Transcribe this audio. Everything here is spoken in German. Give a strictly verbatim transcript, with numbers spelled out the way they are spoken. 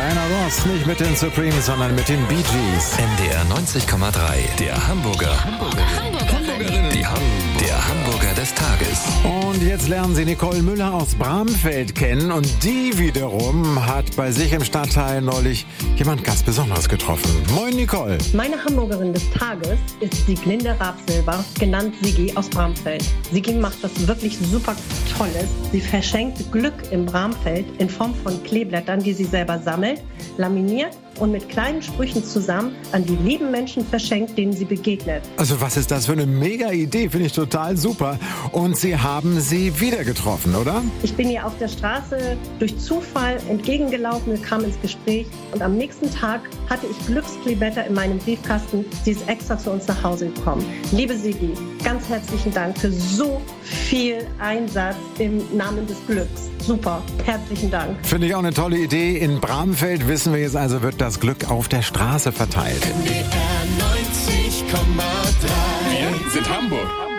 Diana Ross, nicht mit den Supremes, sondern mit den Bee Gees. N D R neunzig Komma drei, der Hamburger. Hamburgerinnen. Die Ham der Hamburger des Tages. Und jetzt lernen Sie Nicole Müller aus Bramfeld kennen. Und die wiederum hat bei sich im Stadtteil neulich jemand ganz Besonderes getroffen. Moin Nicole. Meine Hamburgerin des Tages ist Sieglinde Rapsilber, genannt Sigi aus Bramfeld. Sigi macht das wirklich super Tolles. Sie verschenkt Glück im Bramfeld in Form von Kleeblättern, die sie selber sammelt, laminiert und mit kleinen Sprüchen zusammen an die lieben Menschen verschenkt, denen sie begegnet. Also was ist das für eine mega Idee, finde ich total super. Und Sie haben sie wieder getroffen, oder? Ich bin ihr auf der Straße durch Zufall entgegengelaufen, wir kamen ins Gespräch und am nächsten Tag hatte ich Glückskleeblätter in meinem Briefkasten. Sie ist extra zu uns nach Hause gekommen. Liebe Sigi, ganz herzlichen Dank für so viel Einsatz im Namen des Glücks. Super, herzlichen Dank. Finde ich auch eine tolle Idee. In Bramfeld wissen wir jetzt also, wird das Glück auf der Straße verteilt. N D R neunzig Komma drei. Wir sind Hamburg.